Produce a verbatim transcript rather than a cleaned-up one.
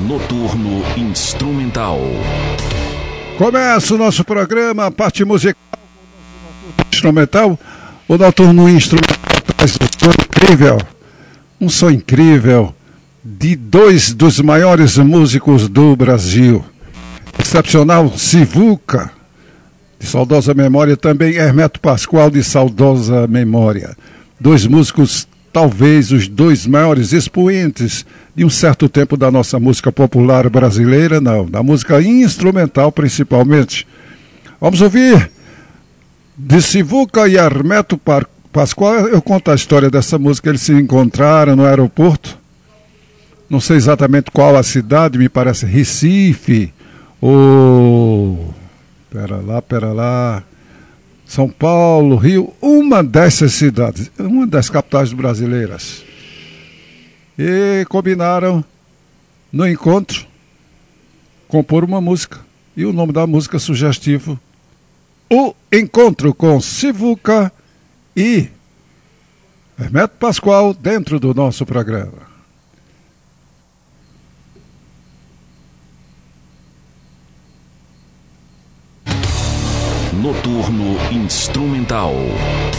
Noturno Instrumental. Começa o nosso programa, a parte musical, instrumental. O Noturno Instrumental traz um som incrível, um som incrível de dois dos maiores músicos do Brasil. Excepcional Sivuca, de saudosa memória, também Hermeto Pascoal, de saudosa memória. Dois músicos, talvez os dois maiores expoentes de um certo tempo da nossa música popular brasileira, não, da música instrumental principalmente. Vamos ouvir de Sivuca e Hermeto Pascoal. Eu conto a história dessa música. Eles se encontraram no aeroporto, não sei exatamente qual a cidade, me parece Recife, ou... pera lá, pera lá... São Paulo, Rio, uma dessas cidades, uma das capitais brasileiras. E combinaram, no encontro, compor uma música. E o nome da música sugestivo, O Encontro, com Sivuca e Hermeto Pascoal, dentro do nosso programa. Noturno Instrumental.